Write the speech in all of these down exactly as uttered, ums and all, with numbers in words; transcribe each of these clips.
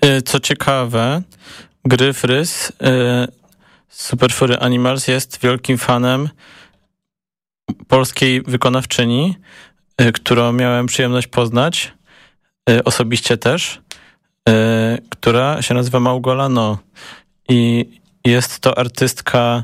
Co ciekawe, Gryf Rys z Super Furry Animals jest wielkim fanem polskiej wykonawczyni, którą miałem przyjemność poznać, osobiście też, która się nazywa Małgola No. I jest to artystka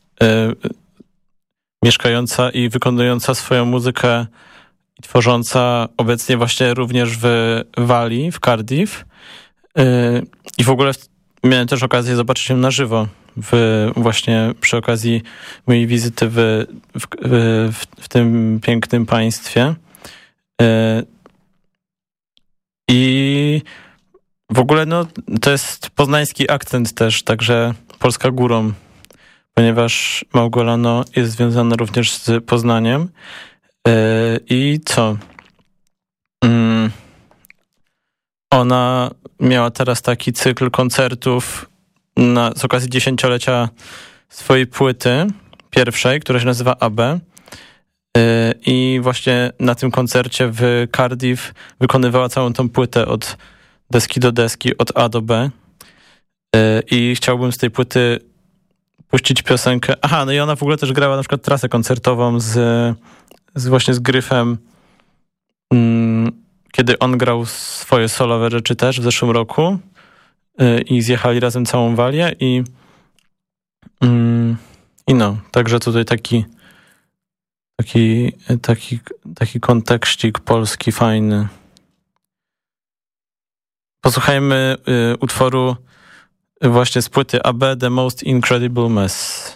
mieszkająca i wykonująca swoją muzykę i tworząca obecnie właśnie również w Walii, w Cardiff. I w ogóle miałem też okazję zobaczyć ją na żywo w, właśnie przy okazji mojej wizyty w, w, w, w tym pięknym państwie. I w ogóle no, to jest poznański akcent też, także Polska górą, ponieważ Małgola No jest związana również z Poznaniem. I co? Ona miała teraz taki cykl koncertów na, z okazji dziesięciolecia swojej płyty pierwszej, która się nazywa A B. I właśnie na tym koncercie w Cardiff wykonywała całą tą płytę od deski do deski, od A do B. I chciałbym z tej płyty puścić piosenkę. Aha, no i ona w ogóle też grała na przykład trasę koncertową z, z właśnie z Gryfem, kiedy on grał swoje solowe rzeczy też w zeszłym roku i zjechali razem całą Walię i i no, także tutaj taki taki taki taki kontekstik polski fajny. Posłuchajmy y, utworu właśnie z płyty A B The Most Incredible Mess.